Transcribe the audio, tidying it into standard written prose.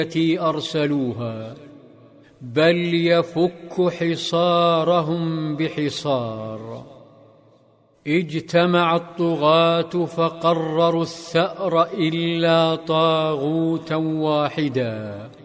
التي أرسلوها، بل يفك حصارهم بحصار. اجتمع الطغاة فقرروا الثأر إلا طاغوتا واحدا،